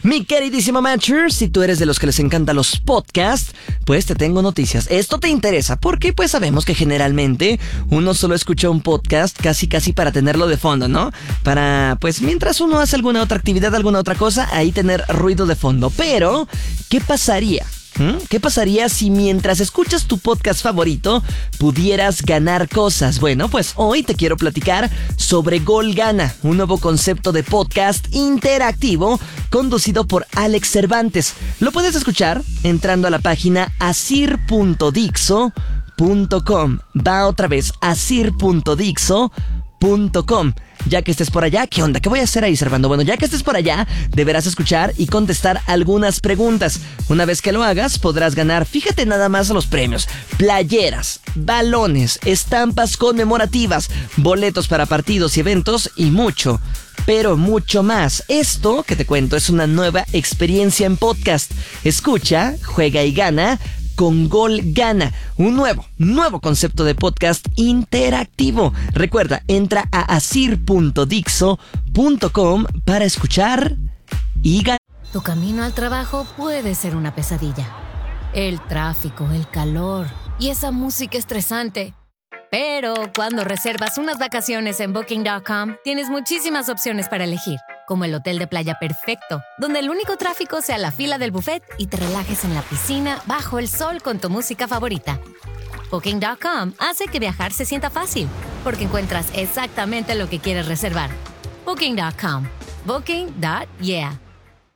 Mi queridísimo Matcher, si tú eres de los que les encantan los podcasts, pues te tengo noticias. Esto te interesa porque pues sabemos que generalmente uno solo escucha un podcast casi para tenerlo de fondo, ¿no? Para pues mientras uno hace alguna otra actividad, alguna otra cosa, ahí tener ruido de fondo. Pero, ¿qué pasaría? ¿Qué pasaría si mientras escuchas tu podcast favorito pudieras ganar cosas? Bueno, pues hoy te quiero platicar sobre Gol Gana, un nuevo concepto de podcast interactivo conducido por Alex Cervantes. Lo puedes escuchar entrando a la página asir.dixo.com. Va otra vez, asir.dixo.com. Ya que estés por allá, ¿qué onda? ¿Qué voy a hacer ahí, Servando? Bueno, ya que estés por allá, deberás escuchar y contestar algunas preguntas. Una vez que lo hagas, podrás ganar, fíjate nada más los premios: playeras, balones, estampas conmemorativas, boletos para partidos y eventos y mucho, pero mucho más. Esto que te cuento es una nueva experiencia en podcast. Escucha, juega y gana con Gol Gana, un nuevo concepto de podcast interactivo. Recuerda, entra a asir.dixo.com para escuchar y ganar. Tu camino al trabajo puede ser una pesadilla. El tráfico, el calor y esa música estresante. Pero cuando reservas unas vacaciones en Booking.com, tienes muchísimas opciones para elegir, como el hotel de playa perfecto, donde el único tráfico sea la fila del buffet y te relajes en la piscina bajo el sol con tu música favorita. Booking.com hace que viajar se sienta fácil, porque encuentras exactamente lo que quieres reservar. Booking.com. Booking.yeah.